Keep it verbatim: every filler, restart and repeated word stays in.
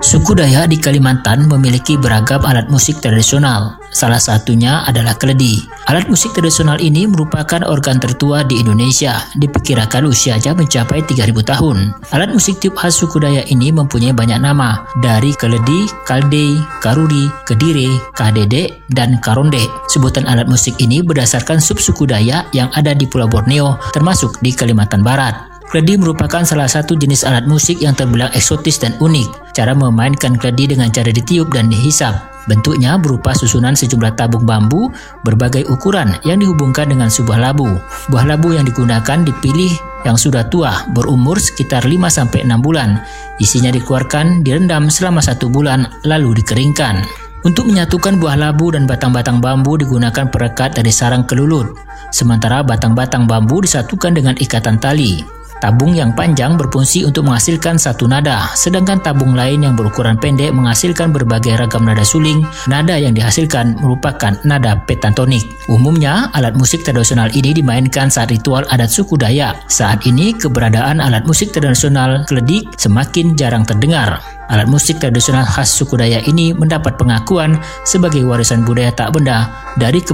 Suku Dayak di Kalimantan memiliki beragam alat musik tradisional. Salah satunya adalah keledi. Alat musik tradisional ini merupakan organ tertua di Indonesia. Diperkirakan usianya mencapai tiga ribu tahun. Alat musik tiup khas suku Dayak ini mempunyai banyak nama, dari keledi, kaldei, karuri, kedire, kadede, dan karonde. Sebutan alat musik ini berdasarkan subsuku Dayak yang ada di Pulau Borneo, termasuk di Kalimantan Barat. Keledi merupakan salah satu jenis alat musik yang terbilang eksotis dan unik. Cara memainkan keledi dengan cara ditiup dan dihisap. Bentuknya berupa susunan sejumlah tabung bambu berbagai ukuran yang dihubungkan dengan sebuah labu. Buah labu yang digunakan dipilih yang sudah tua, berumur sekitar lima sampai enam bulan. Isinya dikeluarkan, direndam selama satu bulan, lalu dikeringkan. Untuk menyatukan buah labu dan batang-batang bambu digunakan perekat dari sarang kelulut. Sementara batang-batang bambu disatukan dengan ikatan tali. Tabung yang panjang berfungsi untuk menghasilkan satu nada, sedangkan tabung lain yang berukuran pendek menghasilkan berbagai ragam nada suling. Nada yang dihasilkan merupakan nada pentatonik. Umumnya, alat musik tradisional ini dimainkan saat ritual adat suku Dayak. Saat ini, keberadaan alat musik tradisional keledi semakin jarang terdengar. Alat musik tradisional khas suku Dayak ini mendapat pengakuan sebagai warisan budaya tak benda dari